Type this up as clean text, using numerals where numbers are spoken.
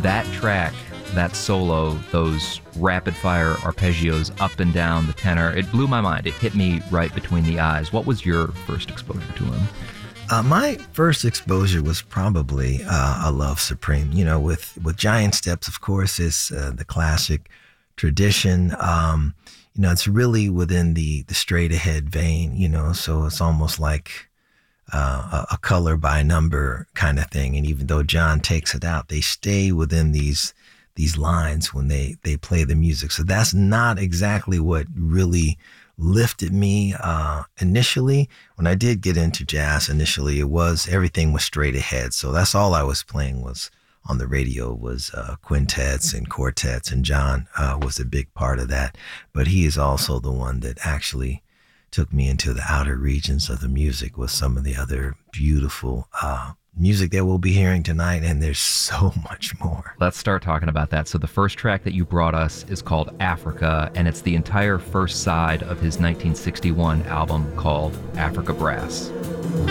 that track, that solo, those rapid-fire arpeggios up and down the tenor, it blew my mind. It hit me right between the eyes. What was your first exposure to him? My first exposure was probably A Love Supreme. You know, with Giant Steps, of course, is the classic tradition. You know, it's really within the straight ahead vein, you know, so it's almost like a color by number kind of thing. And even though John takes it out, they stay within these lines when they play the music. So that's not exactly what really lifted me initially. When I did get into jazz initially, everything was straight ahead. So that's all I was playing was on the radio was quintets and quartets, and John was a big part of that. But he is also the one that actually took me into the outer regions of the music with some of the other beautiful music that we'll be hearing tonight, and there's so much more. Let's start talking about that. So the first track that you brought us is called Africa, and it's the entire first side of his 1961 album called Africa Brass.